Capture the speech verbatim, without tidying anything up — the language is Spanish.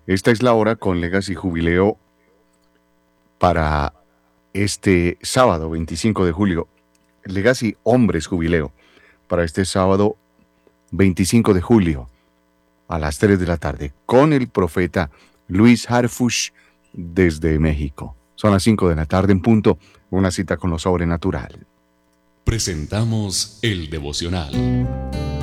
Esta es la hora con Legacy Jubileo para este sábado veinticinco de julio. Legacy Hombres Jubileo para este sábado veinticinco de julio a las tres de la tarde con el profeta Luis Harfush desde México. Son las cinco de la tarde en punto, una cita con lo sobrenatural. Presentamos el devocional.